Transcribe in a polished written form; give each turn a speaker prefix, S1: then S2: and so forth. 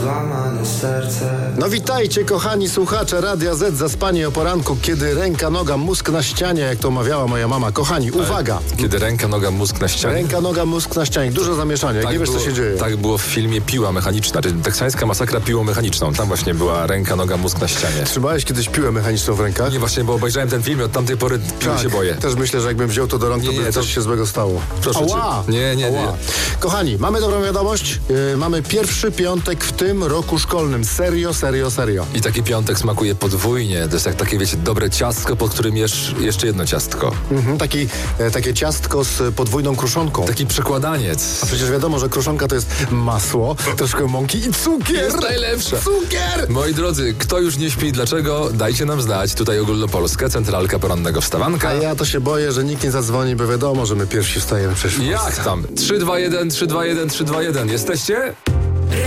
S1: złamane serce.
S2: No witajcie, kochani słuchacze Radia Z, zaspanie o poranku, kiedy ręka, noga, mózg na ścianie, jak to mawiała moja mama. Kochani, uwaga!
S3: Kiedy ręka, noga, mózg na ścianie.
S2: Ręka, noga, mózg na ścianie. Dużo zamieszania,
S3: Tak
S2: nie wiesz,
S3: było,
S2: co się dzieje.
S3: Tak było w filmie Piła mechaniczna, czyli teksańska masakra piłą mechaniczną. Tam właśnie była ręka, noga, mózg na ścianie.
S2: Trzymałeś kiedyś piłę mechaniczną w rękach?
S3: Nie, właśnie, bo obejrzałem ten film i od tamtej pory piły się boję.
S2: Też myślę, że jakbym wziął to do rąk, to by coś się złego stało.
S3: Proszę
S2: Ała!
S3: cię. Nie.
S2: Kochani, mamy dobrą wiadomość. Mamy pierwszy piątek w tym roku szkolnym. Serio.
S3: I taki piątek smakuje podwójnie. To jest jak takie, wiecie, dobre ciastko, pod którym jesz jeszcze jedno ciastko.
S2: Takie ciastko z podwójną kruszonką.
S3: Taki przekładaniec.
S2: A przecież wiadomo, że kruszonka to jest masło, troszkę mąki i cukier.
S3: Jest najlepsza.
S2: Cukier!
S3: Moi drodzy, kto już nie śpi, dlaczego? Dajcie nam znać. Tutaj Ogólnopolska, centralka porannego wstawanka.
S2: A ja to się boję, że nikt nie zadzwoni, bo wiadomo, że my pierwsi wstajemy przecież.
S3: Jak tam? 321. Jesteście?